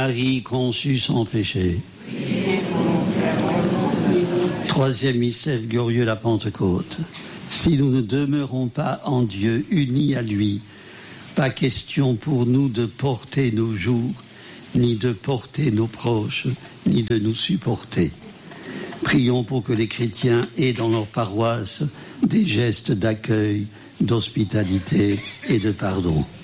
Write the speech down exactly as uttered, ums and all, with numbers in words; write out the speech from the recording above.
Marie conçue sans péché. Troisième mystère glorieux, la Pentecôte. Si nous ne demeurons pas en Dieu, unis à lui, pas question pour nous de porter nos jours, ni de porter nos proches, ni de nous supporter. Prions pour que les chrétiens aient dans leur paroisse des gestes d'accueil, d'hospitalité et de pardon.